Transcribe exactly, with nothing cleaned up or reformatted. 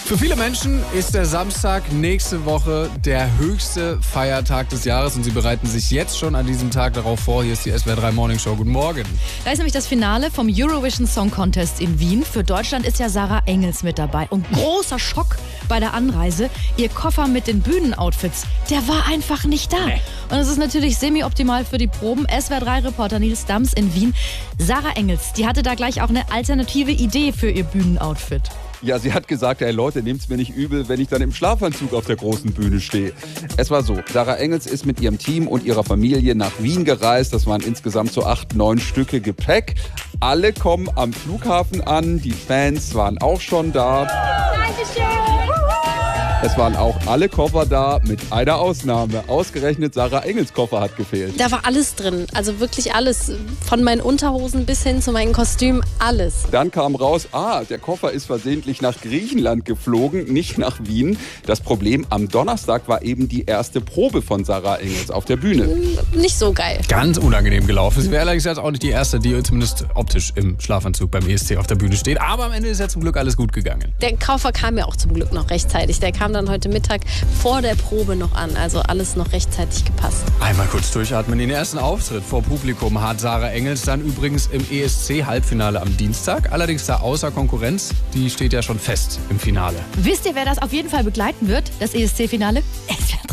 Für viele Menschen ist der Samstag nächste Woche der höchste Feiertag des Jahres und sie bereiten sich jetzt schon an diesem Tag darauf vor. Hier ist die S W R drei Morning Show. Guten Morgen. Da ist nämlich das Finale vom Eurovision Song Contest in Wien. Für Deutschland ist ja Sarah Engels mit dabei. Und großer Schock bei der Anreise. Ihr Koffer mit den Bühnenoutfits, der war einfach nicht da. Nee. Und es ist natürlich semi-optimal für die Proben. S W R drei Reporter Nils Dams in Wien. Sarah Engels, die hatte da gleich auch eine alternative Idee für ihr Bühnenoutfit. Ja, sie hat gesagt, ey Leute, nehmt's mir nicht übel, wenn ich dann im Schlafanzug auf der großen Bühne stehe. Es war so, Sarah Engels ist mit ihrem Team und ihrer Familie nach Wien gereist. Das waren insgesamt so acht, neun Stücke Gepäck. Alle kommen am Flughafen an, die Fans waren auch schon da. Dankeschön. Es waren auch alle Koffer da, mit einer Ausnahme. Ausgerechnet Sarah Engels Koffer hat gefehlt. Da war alles drin, also wirklich alles. Von meinen Unterhosen bis hin zu meinen Kostümen, alles. Dann kam raus, ah, der Koffer ist versehentlich nach Griechenland geflogen, nicht nach Wien. Das Problem, am Donnerstag war eben die erste Probe von Sarah Engels auf der Bühne. Nicht so geil. Ganz unangenehm gelaufen. Sie wäre allerdings jetzt auch nicht die erste, die zumindest optisch im Schlafanzug beim E S C auf der Bühne steht. Aber am Ende ist ja zum Glück alles gut gegangen. Der Koffer kam ja auch zum Glück noch rechtzeitig. Der kam dann heute Mittag vor der Probe noch an. Also alles noch rechtzeitig gepasst. Einmal kurz durchatmen. Den ersten Auftritt vor Publikum hat Sarah Engels dann übrigens im E S C-Halbfinale am Dienstag. Allerdings da außer Konkurrenz. Die steht ja schon fest im Finale. Wisst ihr, wer das auf jeden Fall begleiten wird? Das E S C-Finale? S W R